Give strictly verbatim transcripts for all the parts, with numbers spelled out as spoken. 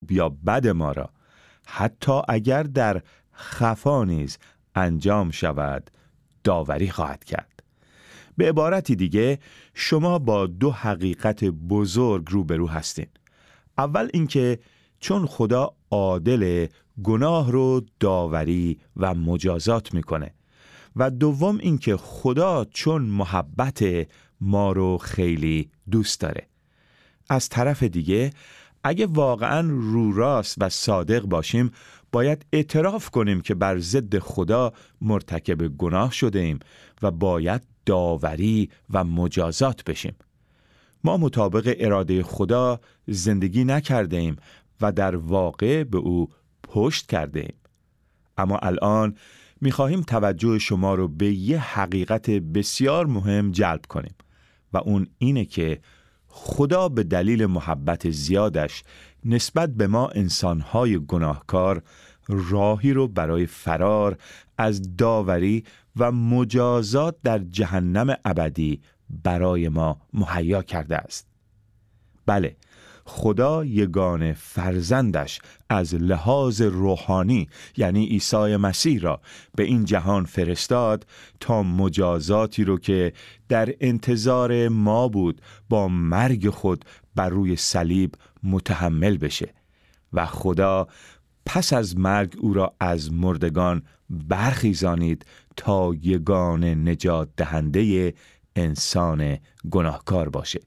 خوب یا بد ما را حتی اگر در خفا نیز انجام شود داوری خواهد کرد. به عبارتی دیگه شما با دو حقیقت بزرگ روبرو هستین. اول اینکه چون خدا عادل، گناه رو داوری و مجازات میکنه، و دوم اینکه خدا چون محبت ما رو خیلی دوست داره. از طرف دیگه اگه واقعاً رو راست و صادق باشیم باید اعتراف کنیم که بر ضد خدا مرتکب گناه شده ایم و باید داوری و مجازات بشیم. ما مطابق اراده خدا زندگی نکرده ایم و در واقع به او پشت کرده ایم. اما الان می‌خواهیم توجه شما رو به یه حقیقت بسیار مهم جلب کنیم و اون اینه که خدا به دلیل محبت زیادش نسبت به ما انسان‌های گناهکار راهی رو برای فرار از داوری و مجازات در جهنم ابدی برای ما مهیا کرده است. بله، خدا یگانه فرزندش از لحاظ روحانی یعنی عیسی مسیح را به این جهان فرستاد تا مجازاتی رو که در انتظار ما بود با مرگ خود بر روی صلیب متحمل بشه و خدا پس از مرگ او را از مردگان برخیزانید تا یگانه نجات دهنده انسان گناهکار باشه.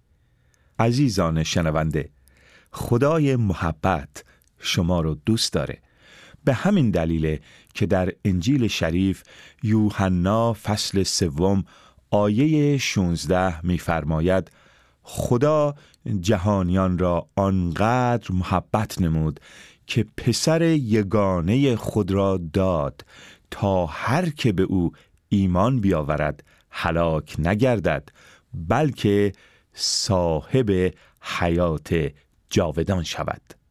عزیزان شنونده، خدای محبت شما رو دوست داره. به همین دلیله که در انجیل شریف یوحنا فصل سوم آیه شانزده می‌فرماید خدا جهانیان را آنقدر محبت نمود که پسر یگانه خود را داد تا هر که به او ایمان بیاورد هلاک نگردد بلکه صاحب حیات جاودان شود.